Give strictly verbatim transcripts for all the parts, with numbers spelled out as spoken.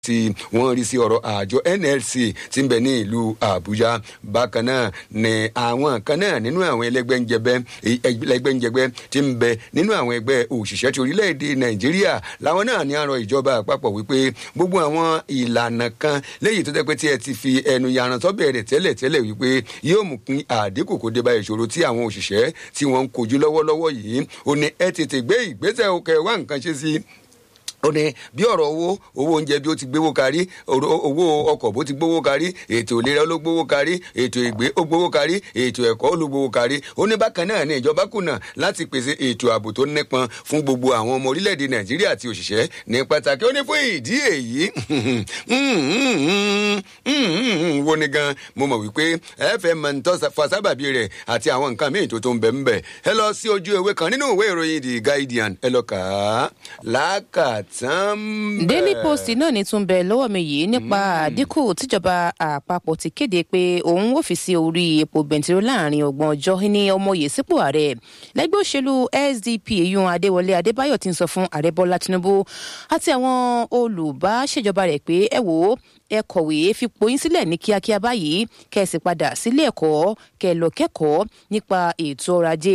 tí wọ́n rí sí ọ̀rọ̀ àjọ N L C tí ń bẹ ní ìlú Àbújá. Bákan náà ni àwọn kan náà nínú àwọn ẹlẹ́gbẹ́njẹgbẹ́ ẹlẹ́gbẹ́njẹgbẹ́ tí ń bẹ nínú àwọn ẹgbẹ́ òṣìṣẹ́ ti orílẹ̀-èdè Nàìjíríà làwọn náà ní àrọ̀ ìjọba àpapọ̀ wípé gbogbo àwọn ìlànà kan léyìí tó jẹ́ pé tí ẹ ti fi ẹnu yaran tó bẹ̀rẹ̀ tẹ́lẹ̀ tẹ́lẹ̀ wípé yóò mú kí àdínkù kó dé bá ìṣòro tí àwọn òṣìṣẹ́ tí wọ́n ń kojú lọ́wọ́lọ́wọ́ yìí ó ní ẹ tètè gbé ìgbésẹ̀ òkè wá nǹkan ṣe sí ó ní bí ọ̀rọ̀ owó owó oúnjẹ bí ó ti gbówó kárí owó ọkọ̀ bó ti gbówó kárí ètò ìlera ló gbówó kárí ètò ìgbé ó gbówó kárí ètò ẹ̀kọ́ ló gbówó kárí ó ní bákan náà ní ìjọba kùnà láti pèsè ètò ààbò tó nípọn fún gbogbo àwọn ọmọ orílẹ̀-èdè Nàìjíríà àti òṣìṣẹ́ ní pàtàkì ó ní fún ìdí èyí wo ni gan mo mọ̀ wípé ẹ fẹ́ mọ̀ ní tọ́ fasábàbí rẹ̀ àti àwọn nǹkan míì tó tó ń bẹ ń bẹ ẹ lọ sí ojú ewé kan nínú ìwé ìròyìn The Guardian ẹ lọ kà á lákàtà. Daily Post náà ní tún bẹ lọ́wọ́ mi yìí nípa àdínkù tíjọba àpapọ̀ ti kéde pé òun ò fi sí orí epo bẹntiró láàrin ọgbọ̀n ọjọ́ ní ọmọye sípò ààrẹ lẹ́gbẹ́ òṣèlú S D P eyín Adéwọlé Adébáyọ̀ ti ń sọ fún ààrẹ Bọ́lá Tinubu àti àwọn olùbáṣèjọba rẹ̀ pé ẹ wò ó ẹ kọ̀wé fipò yín sílẹ̀ ní kíákíá báyìí kẹ́ ẹ sì padà sílé ẹ̀kọ́ kẹ́ ẹ lọ kẹ́kọ̀ọ́ nípa ètò ọrọ̀ ajé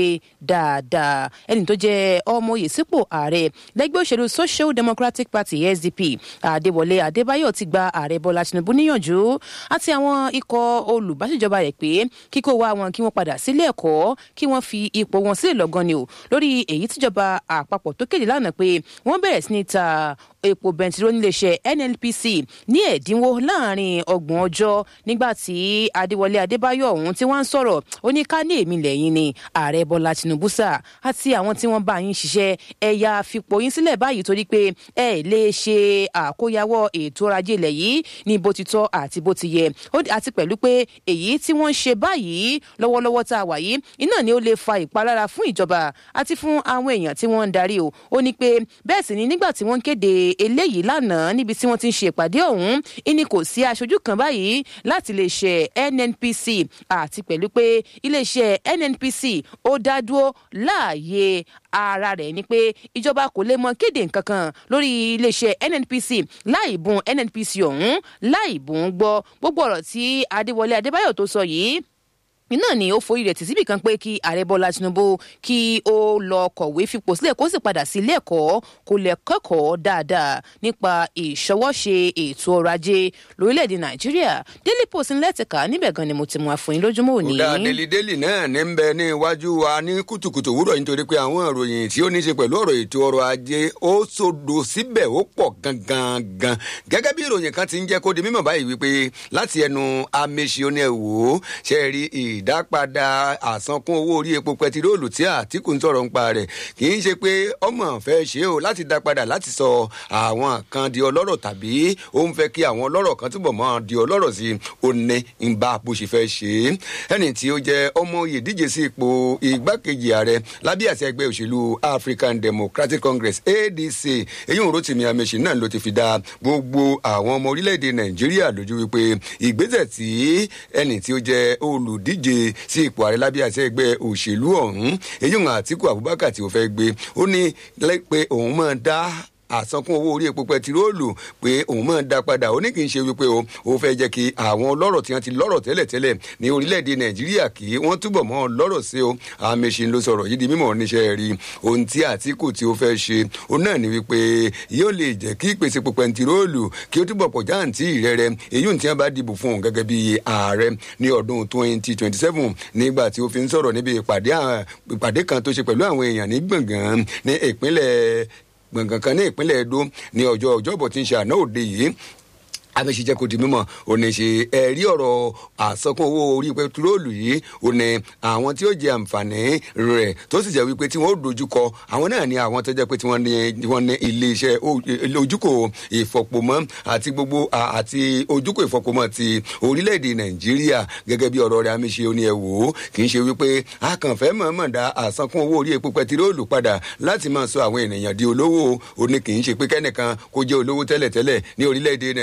dáadáa ẹni tó jẹ́ ọmọye sípò ààrẹ lẹ́gbẹ́ òṣèlú Social Democratic Party S D P Adéwọlé Adébáyọ̀ ti gba ààrẹ Bọ́lá Tinubu níyànjú àti àwọn ikọ̀ olùbáṣèjọba rẹ̀ pé kíkó wa wọn kí wọ́n padà sílé ẹ̀kọ́ kí wọ́n fi ipò wọn sílẹ̀ lọ́gán ni o lórí èyí tíjọba àpapọ̀ tó kéde lánàá pé wọ́n bẹ̀rẹ̀ sí ní ta epo bẹntiró níléeṣẹ́ N N P C ní ẹ̀dínwó láàrin ọgbọ̀n ọjọ́ nígbà tí Adéwọlé Adébáyọ̀ ọ̀hún tí wọ́n ń sọ̀rọ̀ ó ní ká ní èmi lẹ́yìn ni ààrẹ Bọ́lá Tinubu sà àti àwọn tí wọ́n bá yín ṣiṣẹ́ ẹ̀yà fipò yín sílẹ̀ báyìí torí pé ẹ lè ṣe àkóyawọ́ ètò ọrọ̀ ajé ilẹ̀ yìí ní bó ti tọ́ àti bó ti yẹ àti pẹ̀lú pé èyí tí wọ́n ń ṣe báyìí lọ́wọ́lọ́wọ́ tá a wà yìí iná ni ó lè fa ìpalára fún ìjọba àti fún àwọn èèyàn tí wọ́n ń darí o ó ní pé bẹ́ẹ̀ sì ni nígbà tí wọ́n kéde eléyìí lánàá níbi tí wọ́n ti ń ṣe ìpàdé ọ̀hún ìní kò sí aṣojú kan báyìí láti lè ṣe N N P C àti pẹ̀lú pé iléeṣẹ́ N N P C ó dá dúró láàyè ara rẹ̀ ni pé ìjọba kò lè mọ kéde nǹkan kan lórí iléeṣẹ́ N N P C láì bùn N N P C ọ̀hún láì bùn gbọ́ gbogbo ọ̀rọ̀ tí Adéwọlé Adébáyọ̀ tó sọ yìí iná ni ó forí rẹ̀ tì síbì kan pé kí ààrẹ Bọ́lá Tinubu kí ó lọ kọ̀wé fipò sílẹ̀ kó sì padà sí ilé ẹ̀kọ́ kó lè kẹ́kọ̀ọ́ dáadáa nípa ìṣọwọ́ṣe ètò ọrọ̀ ajé lórílẹ̀‐èdè Nàìjíríà. Daily Post ń lẹ́tìká níbẹ̀ gan ni mo ti mú àfọyín lójúmọ́ òní. kódà Daily Daily náà ní ń bẹ ní iwájú wa ní kùtùkùtù òwúrọ̀ nítorí pé àwọn ìròyìn tí ó ní í ṣe pẹ̀lú ọ̀rọ̀ ètò ọrọ̀ ajé ó sódò síbẹ̀ ó pọ̀ gangan gan gẹ́gẹ́ bí ìròyìn kan ti ń jẹ́ kó di mímọ̀ báyìí wípé láti ẹnu Amaechi Oníẹ̀wò ṣe rí ìdápadà àsankún owó orí epo pẹtiróòlù tí Àtíkù ń sọ̀rọ̀ nípa rẹ̀ kì í ṣe pé ọmọ fẹ́ ṣe o láti dá padà láti sọ àwọn kan di ọlọ́rọ̀ tàbí ó ń fẹ́ kí àwọn ọlọ́rọ̀ kan túbọ̀ mọ́ di ọlọ́rọ̀ sí ó ní ń bá bó ṣe fẹ́ ṣe ẹni tí ó jẹ́ ọmọ oyè díje sí ipò igbákejì ààrẹ lábẹ́ àṣẹ ẹgbẹ́ òṣèlú African Democratic Congress A D C èyí ń Rotimi Amaechi náà ló ti fi dá gbogbo àwọn ọmọ orílẹ̀-èdè Nàìjíríà lójú wípé ìgbésẹ̀ tí ẹni tí ó jẹ́ olùdíje sí ipò ààrẹ lábẹ́ àṣẹ ẹgbẹ́ òṣèlú ọ̀hún èyí ń Àtíkù Abubakar tí ó fẹ́ gbé ó ní pé òun máa dá àsankún owó orí epo pẹtiróòlù pé òun máa dá padà ó ní kì í ṣe wípé o ó fẹ́ jẹ́ kí àwọn ọlọ́rọ̀ tí wọ́n ti lọ́rọ̀ tẹ́lẹ̀tẹ́lẹ̀ ní orílẹ̀-èdè Nàìjíríà kí wọ́n túbọ̀ mọ́ lọ́rọ̀ sí o Amaechi ló sọ̀rọ̀ yìí di mímọ̀ níṣẹ́ rí ohun tí Àtíkù tí ó fẹ́ ṣe òun náà ni wípé yóò lè jẹ́ kí ìpèsè epo pẹtiróòlù kí ó túbọ̀ pọ̀ jáǹtì rẹ̀rẹ̀ èyí tí wọ́n bá dìbò fún òun gẹ́gẹ́ bí ààrẹ ní ọdún twenty twenty seven nígbà tí ó fi ń sọ̀rọ̀ níbi ìpàdé kan tó ṣe pẹ̀lú àwọn èèyàn ní gbọ̀ngàn ní ìpínlẹ̀ gbọ̀ngàn kan ní ìpínlẹ̀ Edo ní ọjọ́ ọjọ́bọ̀ tí ń ṣe àná òde yìí Amaechi jẹ́ kó di mímọ̀ ó ní ṣe ẹ̀rí ọ̀rọ̀ àsankún owó orí pẹtiróòlù yìí ó ní àwọn tí ó jẹ àǹfààní rẹ̀ tó sì jẹ́ wípé tí wọ́n ó dojúkọ àwọn náà ní àwọn tó jẹ́ pé tí wọ́n ní wọ́n ní iléeṣẹ́ ojúkò ìfọ̀pọ̀mọ́ àti gbogbo àti ojúkò ìfọ̀pọ̀mọ́ ti orílẹ̀-èdè Nàìjíríà gẹ́gẹ́ bí ọ̀rọ̀ rẹ̀ Amaechi ó ní ẹ wò ó kì í ṣe wípé a kàn fẹ́ mọ̀ọ́mọ̀ dá àsankún owó orí epo pẹtiróòlù padà láti máa sọ àwọn ènìyàn di olówó ó ní kì í ṣe pé kẹ́nìkan kó jẹ́ olówó tẹ́lẹ̀tẹ́lẹ̀ ní orílẹ̀-èdè Nàìjíríà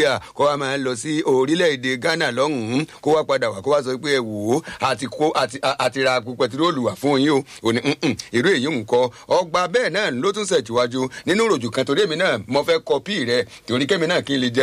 nàìjíríà kó wá máa lọ sí orílẹ̀-èdè ghana lọ́hùn-ún kó wá padà wá kó wá sọ pé ẹ wò ó àti kó àti àti ra pẹtiróòlù wà fún yín o ò ní irú èyí ń kọ ọgbà bẹ́ẹ̀ náà ló tún ṣètìwájú nínú ìròjù kan torí èmi náà mo fẹ́ kọpí rẹ torí kẹ́mi náà kí n lè jẹ